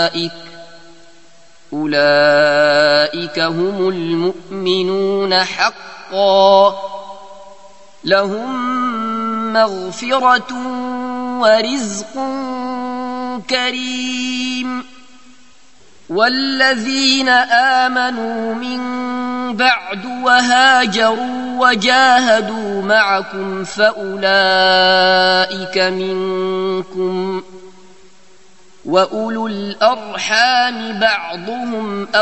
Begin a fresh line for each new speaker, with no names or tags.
أولئك هم المؤمنون حقا لهم مغفرة ورزق كريم. والذين آمنوا من بعد وهاجروا وجاهدوا معكم فأولئك منكم وأولو الأرحام بعضهم